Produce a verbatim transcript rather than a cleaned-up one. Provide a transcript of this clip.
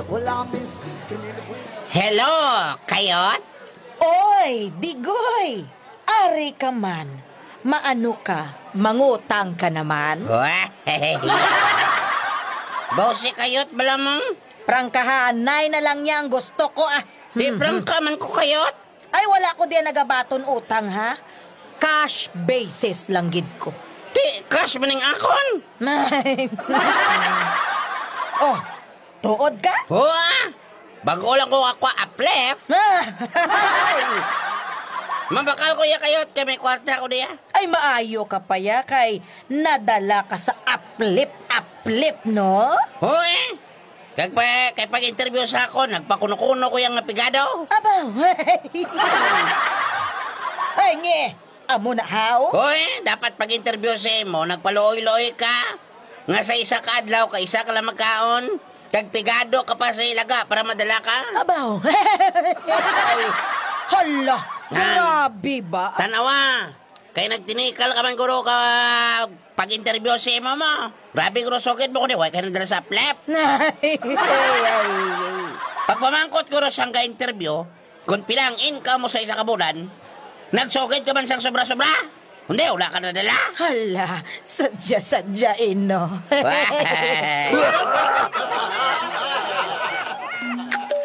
Hello, kayot? Oy, Digoy! Ari ka man. Maano ka? Mangutang ka naman? Bosi kayot, balamang? Prangkahanay na lang niya ang gusto ko ah. Di prangka man ko kayot? Ay, wala ko diyan nagabaton utang ha. Cash basis lang gid ko. Di, cash maning akon? May... oh, tuod ka? Hoa! Bago lang ko ako uplift. Mabakal ko ya kayot, kay may kwarta ko diya. Ay, maayo ka pa ya kay nadala ka sa uplift, uplift, no? Hoy! Kag pa, kay pag-interview sa ako, nagpakuno-kuno ko yung pigado. Aba, ay, nge, amo na how? Hoy, dapat pag-interview sa mo, nagpaluoy-luoy ka. Nga sa isa ka adlaw, ka isa ka lang magkaon. Kag pigado ka pa sa ilaga para madala ka. Abaw, hala, grabe ba? Tanawa, kay nagtinikal ka man guro ka pag-interview sa imo mo. Grabe guro sokit mo ko niya, kaya nadala sa plep. Pag pamangkot guro siyang ka-interview, kung pilang income mo sa isa kabulan, nagsokit ka man siyang sobra-sobra? Hindi, wala ka nadala. Hala, sadya-sadyain, no?